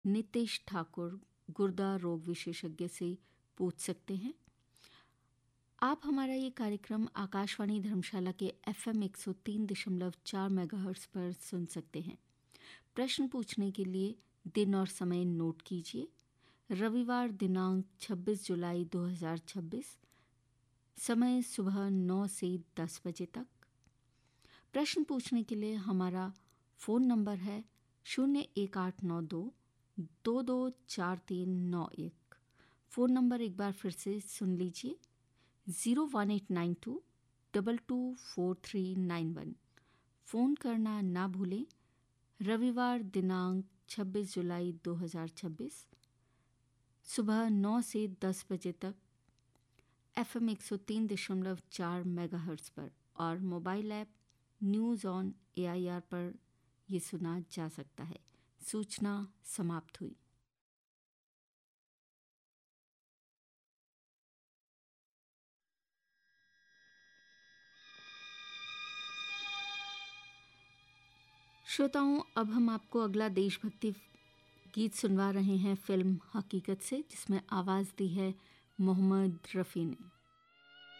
नितेश ठाकुर गुर्दा रोग विशेषज्ञ से पूछ सकते हैं। आप हमारा ये कार्यक्रम आकाशवाणी धर्मशाला के FM 103.4 मेगाहर्ट्ज़ पर सुन सकते हैं। प्रश्न पूछने के लिए दिन और समय नोट कीजिए। रविवार दिनांक 26 जुलाई 2026, समय सुबह 9 से 10 बजे तक। प्रश्न पूछने के लिए हमारा फ़ोन नंबर है 01892 224391। फ़ोन नंबर एक बार फिर से सुन लीजिए 01892 224391। फ़ोन करना ना भूलें। रविवार दिनांक 26 जुलाई 2026, सुबह 9 से 10 बजे तक FM 103.4 मेगाहर्ट्ज़ पर और mobile app news on AIR पर ये सुना जा सकता है। सूचना समाप्त हुई। श्रोताओं, अब हम आपको अगला देशभक्ति गीत सुनवा रहे हैं फिल्म हकीकत से, जिसमें आवाज़ दी है मोहम्मद रफ़ी ने।